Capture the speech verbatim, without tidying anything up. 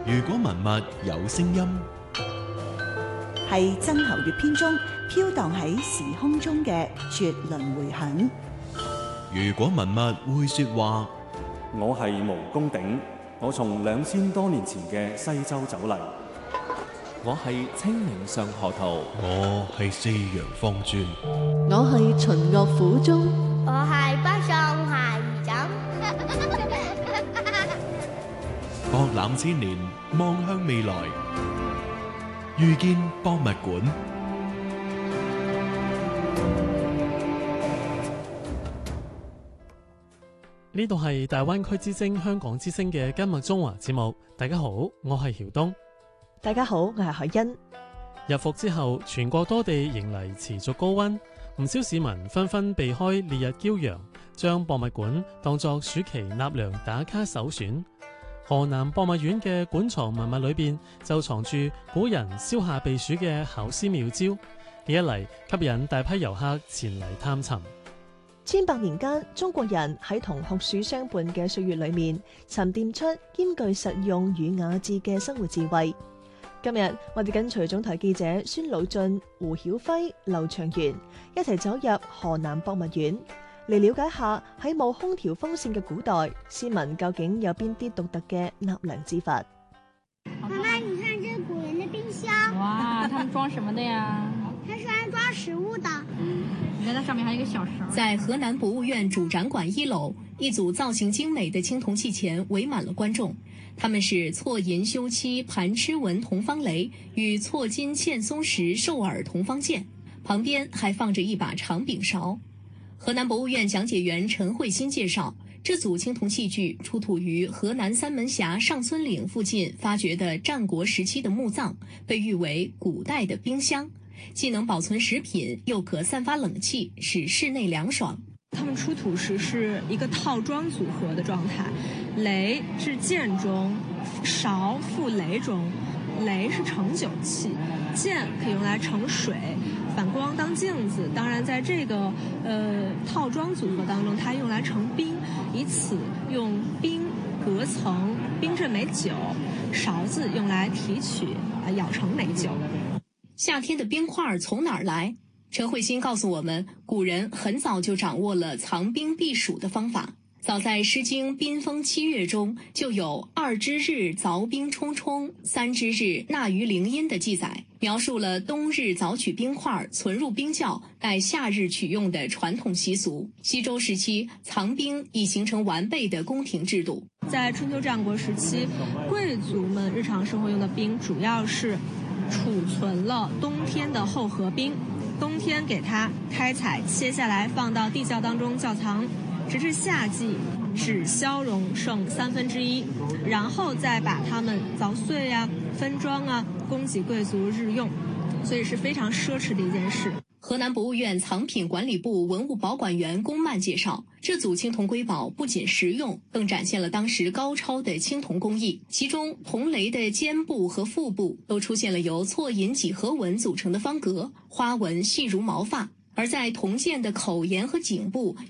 如果文物有聲音， 係曾侯乙編中飄蕩喺時空中嘅絕倫迴響。 如果文物會說話， 我係毛公鼎，我從兩千多年前嘅西周走嚟。 我係清明上河圖， 我係四陽方尊， 我係秦樂府中， 我係北上下魚枕。 博覽千年，望向未來，遇見博物館。 呢度係大灣區之聲香港之聲嘅今日中華節目。大家好，我係曉東。 大家好，我係海欣。 入伏之後，全國多地迎嚟持續高溫，唔少市民紛紛避開烈日驕陽，將博物館當作暑期納涼打卡首選。河南博物院嘅館藏文物裏邊就藏住古人消夏避暑嘅巧思妙招，呢一嚟吸引大批遊客前嚟探尋。 千百年間，中國人喺同酷暑相伴嘅歲月裏面，沉澱出兼具實用與雅致嘅生活智慧。今日我哋跟隨總台記者孫魯俊、胡曉輝、劉長元一齊走入河南博物院，嚟了解下喺冇空調風扇嘅古代，市民究竟有邊啲獨特嘅納涼之法。 媽媽，你看這古人的冰箱。 哇，他們裝什麼的呀？ 它是安裝食物的。 你看它上面還有一個小勺。 在河南博物院主展館一樓，一組造型精美的青銅器前圍滿了觀眾。他們是錯銀修漆盤螭紋銅方雷與錯金嵌松石獸耳銅方劍，旁邊還放着一把長柄勺。河南博物院講解員陳慧欣介紹，這組青銅器具出土於河南三門峽上村嶺附近發掘的戰國時期的墓葬，被譽為古代的冰箱，既能保存食品，又可散發冷氣，使室內涼爽。 他們出土時是一個套裝組合的狀態，雷是劍中，勺附雷中，雷是盛酒器，劍可以用來盛水，反光當鏡子。當然，在這個呃套裝組合當中，它用來盛冰，以此用冰隔層冰鎮美酒，勺子用來提取啊舀成美酒。 夏天的冰塊從哪兒來？陳慧欣告訴我們，古人很早就掌握了藏冰避暑的方法。早在《詩經·賓封七月》中就有“二之日鑿冰沖沖，三之日納於陵陰”的記載，描述了冬日鑿取冰塊存入冰窖，待夏日取用的傳統習俗。西周時期，藏冰已形成完備的宮廷制度。 在春秋戰國時期，貴族們日常生活用的冰主要是儲存了冬天的厚荷冰。冬天給它開採切下來，放到地窖當中窖藏，直至夏季只消融剩三分之一，然後再把它們鑿碎啊、分裝啊，供給貴族日用，所以是非常奢侈的一件事。 河南博物院藏品管理部文物保管員龔曼介紹，這組青銅瑰寶不僅實用，更展現了當時高超的青銅工藝。其中銅雷的肩部和腹部都出現了由錯銀幾何紋組成的方格，花紋細如毛髮；而在銅劍的口沿和頸部